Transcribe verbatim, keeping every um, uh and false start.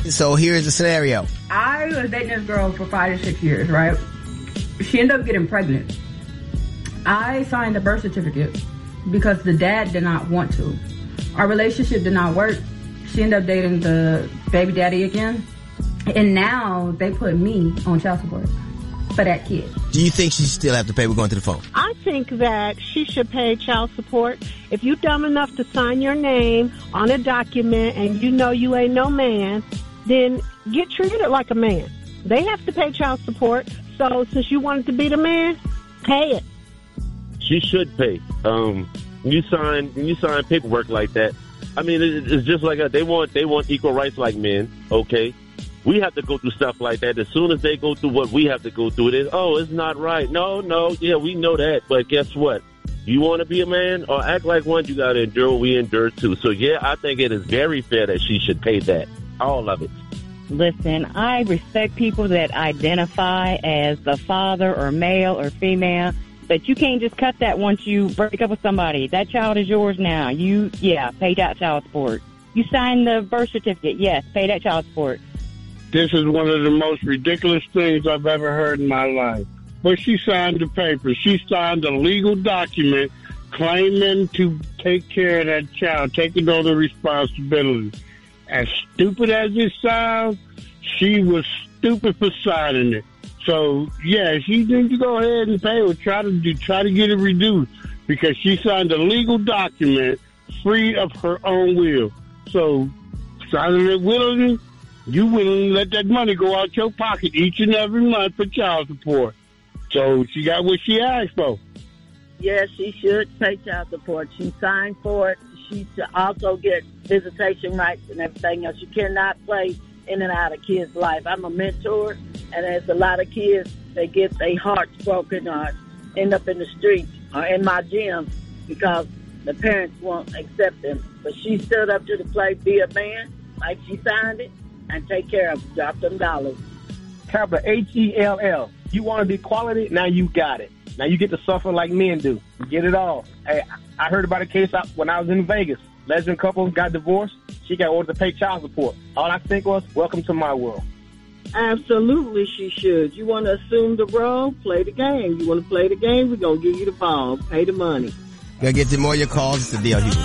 So here's the scenario. I was dating this girl for five to six years, right? She ended up getting pregnant. I signed the birth certificate because the dad did not want to. Our relationship did not work. She ended up dating the baby daddy again. And now they put me on child support for that kid. Do you think she still have to pay? We're going to the phone. I think that she should pay child support. If you're dumb enough to sign your name on a document and you know you ain't no man, then get treated like a man. They have to pay child support. So since you wanted to be the man, pay it. She should pay. Um, when you sign, when you sign paperwork like that, I mean, it, it's just like a, they want they want equal rights like men. Okay, we have to go through stuff like that. As soon as they go through what we have to go through, it is oh, it's not right. No, no, yeah, we know that. But guess what? You want to be a man or act like one, you got to endure what we endure too. So yeah, I think it is very fair that she should pay that, all of it. Listen, I respect people that identify as the father or male or female, but you can't just cut that once you break up with somebody. That child is yours now. You, yeah, pay that child support. You sign the birth certificate, yes, pay that child support. This is one of the most ridiculous things I've ever heard in my life. But she signed the paper. She signed a legal document claiming to take care of that child, taking on the responsibility. As stupid as it sounds, she was stupid for signing it. So, yeah, she needs to go ahead and pay or try to do, try to get it reduced because she signed a legal document free of her own will. So, signing it willingly, you willingly let that money go out your pocket each and every month for child support. So, she got what she asked for. Yes, she should pay child support. She signed for it. She should also get visitation rights and everything else. You cannot play in and out of kids' life. I'm a mentor, and there's a lot of kids that get their hearts broken or end up in the streets or in my gym because the parents won't accept them. But she stood up to the plate, be a man, like she signed it, and take care of them, drop them dollars. Capital H E L L. You wanted equality, now you got it. Now you get to suffer like men do. You get it all. Hey, I heard about a case when I was in Vegas. Lesbian couple got divorced. She got ordered to pay child support. All I think was, welcome to my world. Absolutely she should. You want to assume the role, play the game. You want to play the game, we're going to give you the ball. Pay the money. Gonna get to more of your calls. It's the D L Hughes.